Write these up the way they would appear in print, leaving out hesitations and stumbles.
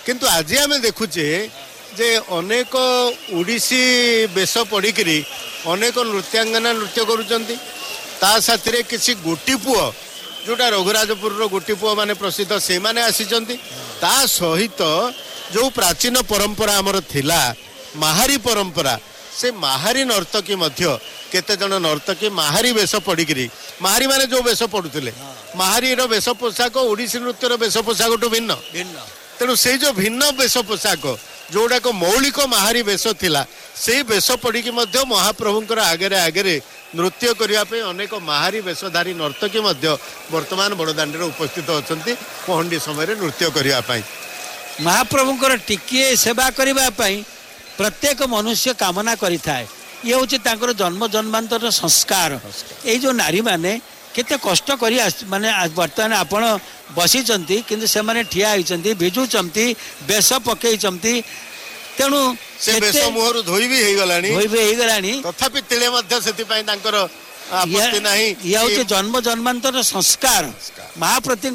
किंतु आज आम देखुचे जे अनेक ओडिसी बेश पढ़िकी अनेक नृत्यांगना नृत्य करुचंती ता साथी किसी गोटी पुओ जोटा रघुराजपुर गोटी पुओ माने प्रसिद्ध से माने आसीचंती ता सहित जो प्राचीन परंपरा आमर थिला महारी परंपरा से महारी नर्तकी मध्य केते जन नर्तकी महारी वेश पढ़िकी महारी माने जो वेश पढ़ुले महारी वेश पोशाक ओडिसी नृत्यर वेश पोशाक टू भिन्न तेणु से जो भिन्न वेश पोशाक जोड़ाक मौलिक महारी वेश थिला से वेश पढ़िकी महाप्रभुंकर आगे आगे नृत्य करने अनेक महारी वेशधारी नर्तकी वर्तमान बड़दाण्ड उपस्थित अच्छा पहंडी समय नृत्य करने महाप्रभुंकर टिके सेवा करने प्रत्येक मनुष्य कामना करिथाए ये हूँ जन्म जन्मांतर संस्कार ये जो नारी माने केते कष्ट करी माने वर्तमान आपण बसीचंती किंतु से माने ठिया होइचंती भिजुचंती बेश पकेइचंती तेणु से बेश मुहरु धोई भी हेगलानी तथापि तिले मध्य सेति पई तांकर आपत्ति नाही ये हूँ जन्म जन्मांतर संस्कार महाप्रति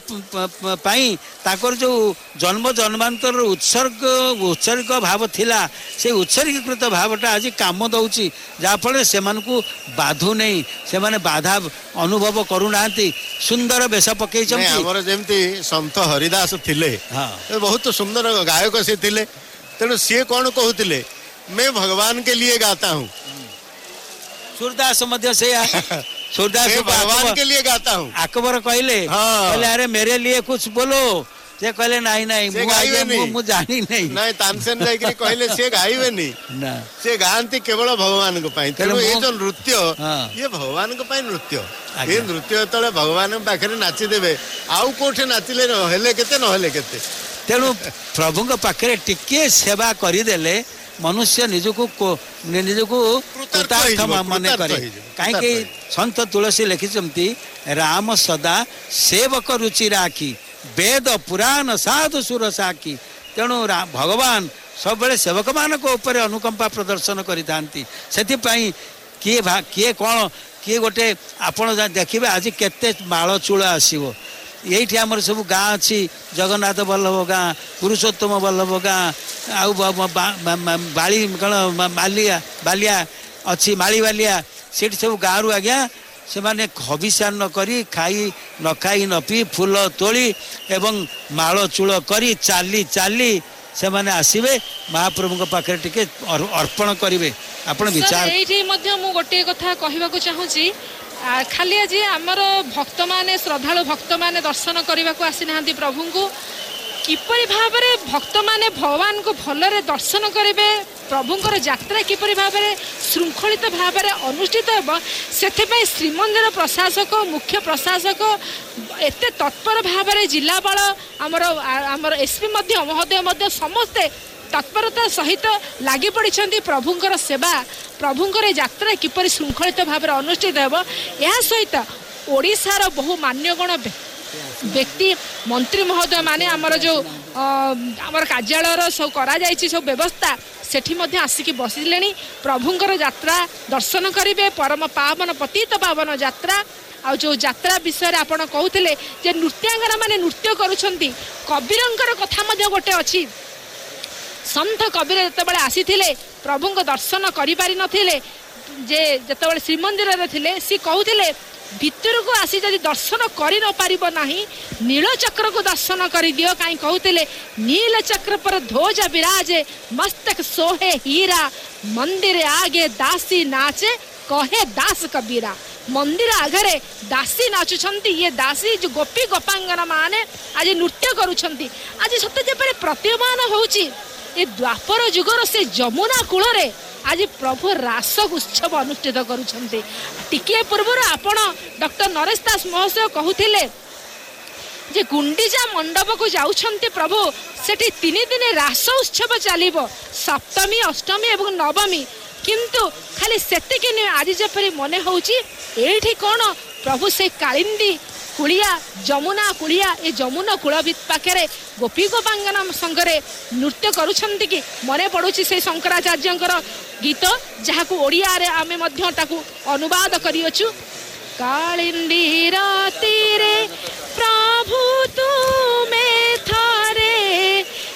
जो जन्म जन्मांतर उत्सर्ग भाव थिला से उत्सर्गीकृत भावटा आज काम दौची जाफल से बाधु नहीं से माने बाधा अनुभव करूना सुंदर बेश पकई जमती सन्थ हरिदास थिले बहुत सुंदर गायक से थिले तेणु सी कौन कहते मैं भगवान के लिए गाता हूँ सूरदास मध्य से सूरदास भगवान के लिए गाता हूँ अकबर कहले अरे मेरे लिए कुछ बोलो से कहले नहीं मु जानी नहीं तानसेन जाइकरी कहले से गाइबेनी ना से गांती केवल भगवान को पाई तेणु ये जो नृत्य ये भगवान को पाई नृत्य ये नृत्य तले भगवान पाखरे नाची देबे आउ कोठे नाचिले हेले केते न हेले केते तेणु प्रभु को पाखरे टिके सेवा करिदेले मनुष्य निजको कृतार्थ मन करे कहीं संत तुलसी लिखिचंती राम सदा सेवक रुचि राखी वेद पुराण साधु सुर साखी तेणु भगवान सब बेले सेवक मान ऊपर अनुकंपा प्रदर्शन करिथांती सेथिपाई किए कौन किए गोटे आपण देखिए आज केते माल चूल आसीबो यही आमर सब गाँ अच्छी जगन्नाथ वल्लभ गाँ पुरुषोत्तम वल्लभ गाँ आउ बाली कौन मालिया बालिया अच्छी माली बालिया से सब गाँव रु आज्ञा से माने हविषान न करी खाई न खाई न पी फूल तोली एवं माल चूल करी चाली चाली से माने आसीबे महाप्रभु पाखे टिके अर्पण करिवे आपण विचार एठी मध्य मु गोटे कथा कहबा को चाहूची खाली आज आमर भक्त माने श्रद्धालु भक्त माने दर्शन करने को आसी ना प्रभु को किपरि भाव में भक्त माने भगवान को भलरे दर्शन करेंगे प्रभुंर यात्रा किपरि भाव में श्रृंखलित भाव में अनुष्ठित हो से श्रीमंदिर प्रशासक मुख्य प्रशासक एत तत्पर भाव में जिलापाल आमर एसपी महोदय समस्ते तत्परता सहित लगी पड़ी प्रभुंर सेवा प्रभुंर यात्रा किपरि श्रृंखलित भाव में अनुष्ठित हो यह सहित ओडिशार बहु मान्यगण व्यक्ति मंत्री महोदय माने आमर जो आमर कार्यालय सब करा जायछि सब व्यवस्था सेठी मध्य आसिकी बसिले प्रभुंर यात्रा दर्शन करेंगे परम पावन पतित पावन यात्रा आ जो यात्रा विषय आपण कहते जे नृत्यांगना माने नृत्य करुछंती कबीरंकर कथा मध्य गोटे अछि संत कबीर जेतेबेले आसीथिले प्रभु को दर्शन करि पारि नथिले जे जेतेबेले श्रीमंदिर रे थिले सी कहउथिले भितर को आसी जदि दर्शन करि न पारिबो नाही नील चक्र को दर्शन करि दियो काई कहउथिले नील चक्र पर ध्वज विराजे मस्तक सोहे हीरा मंदिर आगे दासी नाचे कहे दास कबीरा मंदिर आगे दासी नाचुंट ये दासी जो गोपी गोपांगना माने आज नृत्य करुछंती आज सत्य जेपरे प्रतीयमान होउची ये द्वापर जुगर से जमुना कूल रे आज प्रभु रास उत्सव अनुष्ठित करुछंती टिके पूर्व आपण डॉक्टर नरेश दास महोदय कहूथिले जे गुंडीजा मंडप को जाउछंती प्रभु सेठी 3 दिन रास उत्सव चलिबो सप्तमी अष्टमी एवं नवमी किंतु खाली सेतिके नै आज जेपरि मने होउची एठी कोन प्रभु से कालिंदी कुलिया जमुना कुलिया ए जमुना कूल पाखे गोपी गोपांगना संगरे नृत्य करुछंती कि मने पड़ुछि से शंकराचार्यंकर गीत जहाकू ओडिया रे आमे मध्य ताकू अनुवाद करियछु कालिंदी राती रे प्रभु तुम